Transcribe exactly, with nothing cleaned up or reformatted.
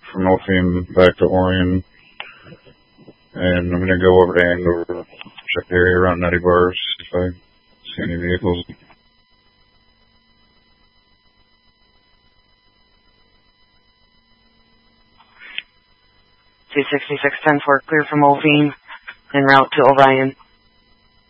from Ophim back to Orion. And I'm going to go over to Andover, check the area around Nutty Bars, if I see any vehicles. two sixty-six ten four, clear from Ophim, en route to Orion.